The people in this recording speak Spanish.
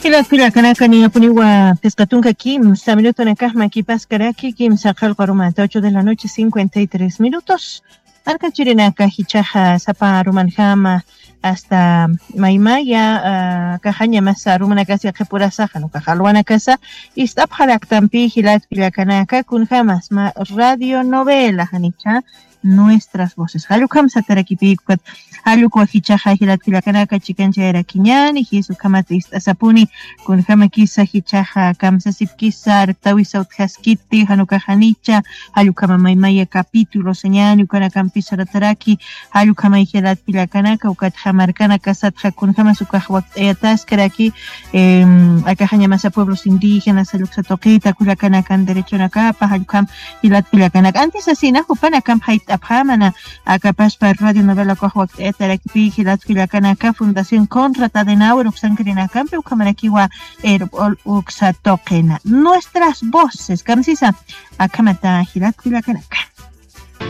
Pila kanaka ni apuniwa pescatunca Kim, minuto na kahma kipaskaraki Kim sakal qarumata 8 de la noche 53 minutos. Arca chirinaka hichaja sapa rumanjama hasta Maimaya cajaña masa rumana casa que pura saja no cajalwana casa y está para tampi hilat pilacanaka kun jamas ma radio novela hanicha nuestras voces halukam satarakipikat halukwa hichaja hilat pilacanaka chicancha era kiñani hisu kamatis asapuni kun jamakisa hichaja kamsasipkisa artawi saut haskiti hanuka hanicha halukama Maimaya capítulo señani kana kampisa taraki halukama hilat pilacanaka ukat marcana casat con jamás su cajuatas que aquí acá más a pueblos indígenas aluxa toquita culacana can derecho na capa halcam y la pilacana antes así na jupana cam hait aphamana acá pas para radio novela cajuat etera aquí hilat pilacana ca fundación contrata de naur uxankrina campe ukamarakiwa uxa toquena nuestras voces camsisa acá mata hilat pilacana